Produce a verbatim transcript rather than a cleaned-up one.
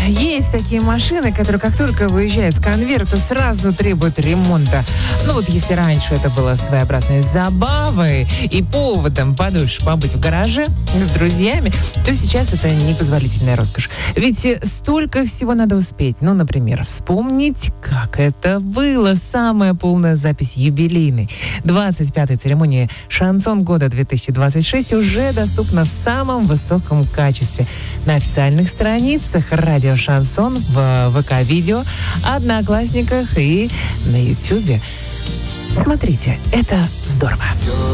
есть такие машины, которые как только выезжают с конвейера, сразу требуют ремонта. Ну вот если раньше это было своеобразной забавой и поводом подольше побыть в гараже с друзьями, то сейчас это непозволительная роскошь. Ведь столько всего надо успеть. Ну, например, вспомнить, как это было. Самая полная запись юбилейной двадцать пятой церемонии «Шансон года две тысячи двадцать шесть» уже доступна в самом высоком качестве на официальных страницах радио «Шансон», в ВК-видео, Одноклассниках и на Ютьюбе. Смотрите, это здорово.